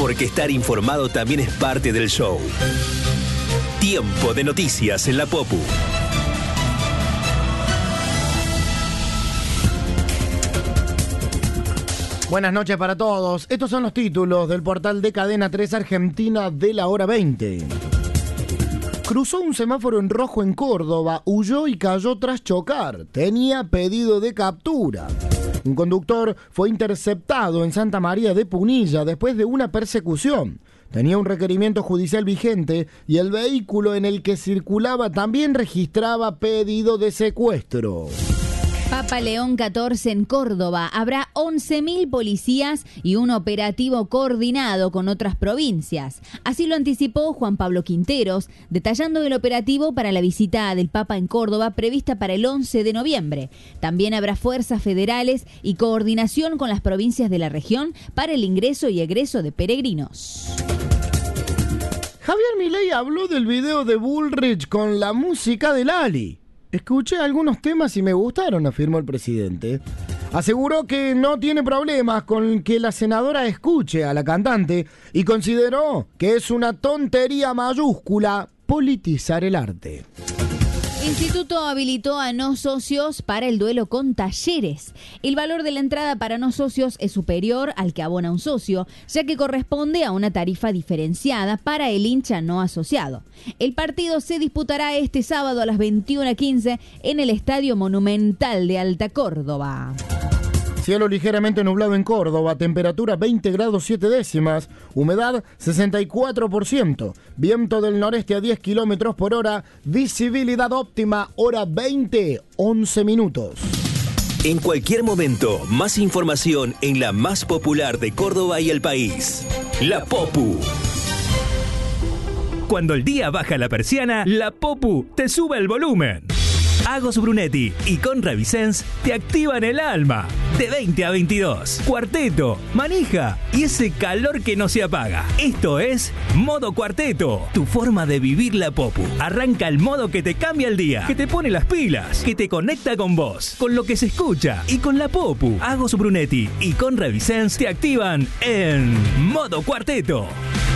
porque estar informado también es parte del show. Tiempo de noticias en la Popu. Buenas noches para todos. Estos son los títulos del portal de Cadena 3 Argentina de la hora 20. Cruzó un semáforo en rojo en Córdoba, huyó y cayó tras chocar. Tenía pedido de captura. Un conductor fue interceptado en Santa María de Punilla después de una persecución. Tenía un requerimiento judicial vigente y el vehículo en el que circulaba también registraba pedido de secuestro. Papa León XIV en Córdoba. Habrá 11.000 policías y un operativo coordinado con otras provincias. Así lo anticipó Juan Pablo Quinteros, detallando el operativo para la visita del Papa en Córdoba prevista para el 11 de noviembre. También habrá fuerzas federales y coordinación con las provincias de la región para el ingreso y egreso de peregrinos. Javier Milei habló del video de Bullrich con la música de Lali. Escuché algunos temas y me gustaron, afirmó el presidente. Aseguró que no tiene problemas con que la senadora escuche a la cantante y consideró que es una tontería mayúscula politizar el arte. Instituto habilitó a no socios para el duelo con Talleres. El valor de la entrada para no socios es superior al que abona un socio, ya que corresponde a una tarifa diferenciada para el hincha no asociado. El partido se disputará este sábado a las 21:15 en el Estadio Monumental de Alta Córdoba. Cielo ligeramente nublado en Córdoba, temperatura 20 grados 7 décimas, humedad 64%, viento del noreste a 10 kilómetros por hora, visibilidad óptima, hora 20, 11 minutos. En cualquier momento, más información en la más popular de Córdoba y el país. La Popu. Cuando el día baja la persiana, la Popu te sube el volumen. Agos Brunetti y Conra Vicens te activan el alma. De 20 a 22. Cuarteto, manija y ese calor que no se apaga. Esto es Modo Cuarteto, tu forma de vivir la Popu. Arranca el modo que te cambia el día, que te pone las pilas, que te conecta con vos, con lo que se escucha y con la Popu. Agos Brunetti y Conra Vicens te activan en Modo Cuarteto.